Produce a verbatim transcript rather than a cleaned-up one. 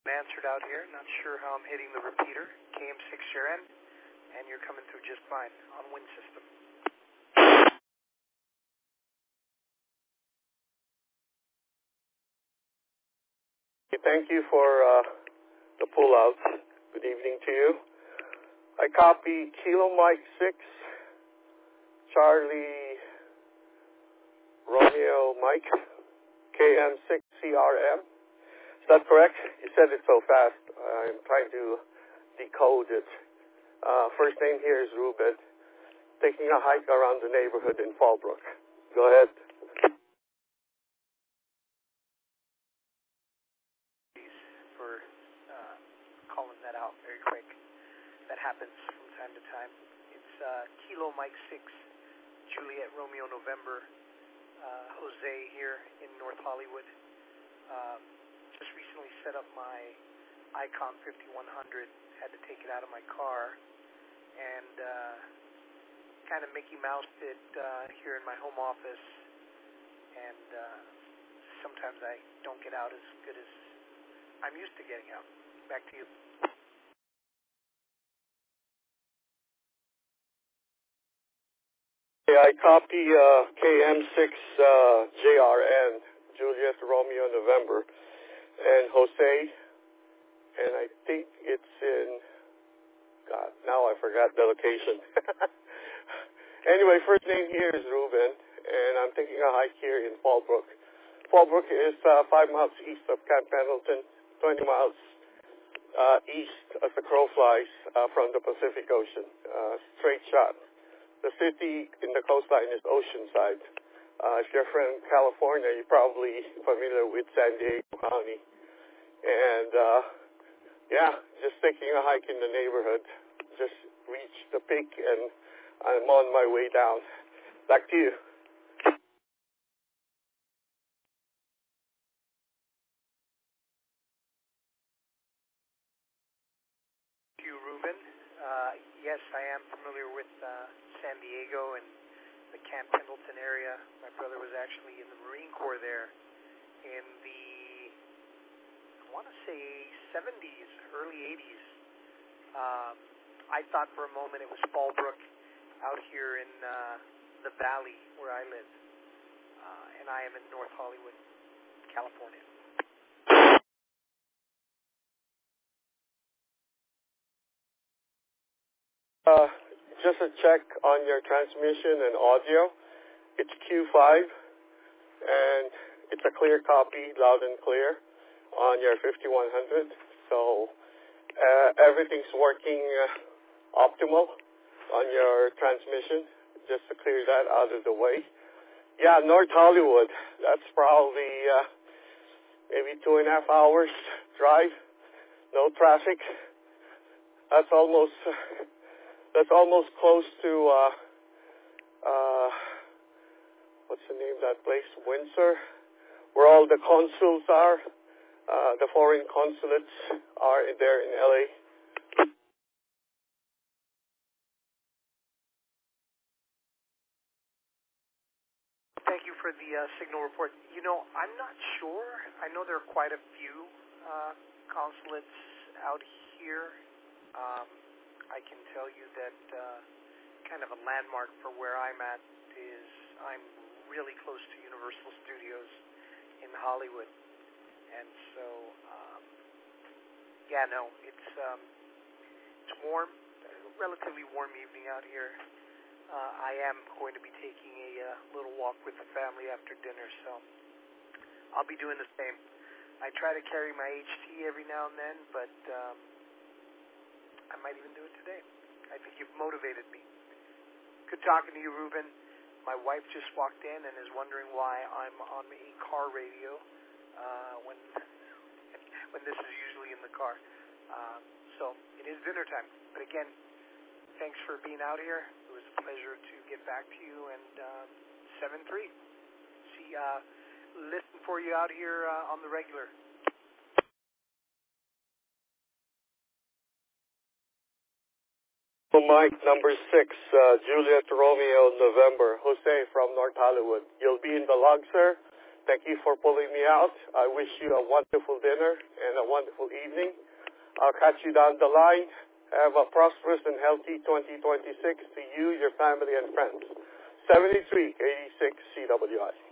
answered out here. Not sure how I'm hitting the repeater. K M six your end, and you're coming through just fine on wind system. Thank you for uh, the pull-out. Good evening to you. I copy Kilo Mike six, Charlie Romeo Mike, K M six C R M. Is that correct? You said it so fast. I'm trying to decode it. Uh, first name here is Ruben. Taking a hike around the neighborhood in Fallbrook. Go ahead. For uh, calling that out very quick. That happens from time to time. It's uh, Kilo Mike six, Juliet Romeo November, uh, Jose here in North Hollywood. Um, just recently set up my Icon fifty-one hundred. Had to take it out of my car and uh, kind of Mickey Moused it uh, here in my home office. And uh, sometimes I don't get out as good as I'm used to getting out. Back to you. Yeah, I copy uh, K M six uh, J R N, Juliet Romeo November, and Jose, and I think it's in, God, now I forgot the location. Anyway, first name here is Ruben, and I'm taking a hike here in Fallbrook. Fallbrook is uh, five miles east of Camp Pendleton, twenty miles uh, east as the crow flies uh, from the Pacific Ocean. Uh, straight shot. The city in the coastline is Oceanside. Uh, if you're from California, you're probably familiar with San Diego County. And, uh, yeah, just taking a hike in the neighborhood. Just reached the peak, and I'm on my way down. Back to you. Thank you, Ruben. Uh, yes, I am familiar with uh, San Diego and the Camp Pendleton area. My brother was actually in the Marine Corps there in the, I want to say, seventies, early eighties. Um, I thought for a moment it was Fallbrook out here in uh, the valley where I live. Uh, and I am in North Hollywood, California. Uh, just a check on your transmission and audio. It's Q five, and it's a clear copy, loud and clear, on your fifty-one hundred. So uh, everything's working uh, optimal on your transmission, just to clear that out of the way. Yeah, North Hollywood, that's probably uh, maybe two and a half hours drive, no traffic. That's almost... That's almost close to, uh, uh, what's the name of that place? Windsor, where all the consuls are. Uh, the foreign consulates are there in L A. Thank you for the uh, signal report. You know, I'm not sure. I know there are quite a few uh, consulates out here. Um, I can tell you that uh, kind of a landmark for where I'm at is I'm really close to Universal Studios in Hollywood. And so, um, yeah, no, it's um, it's warm, relatively warm evening out here. Uh, I am going to be taking a uh, little walk with the family after dinner, so I'll be doing the same. I try to carry my H T every now and then, but um, I might even do it today. I think you've motivated me. Good talking to you, Ruben. My wife just walked in and is wondering why I'm on a car radio uh, when when this is usually in the car. Uh, so it is dinner time. But again, thanks for being out here. It was a pleasure to get back to you. And uh, seven three. See, uh, listen for you out here uh, on the regular. Mike, number six, uh, Juliet Romeo November, Jose from North Hollywood. You'll be in the log, sir. thank you for pulling me out. I wish you a wonderful dinner and a wonderful evening. I'll catch you down the line. Have a prosperous and healthy twenty twenty-six to you, your family, and friends. seventy-three eighty-six C W I.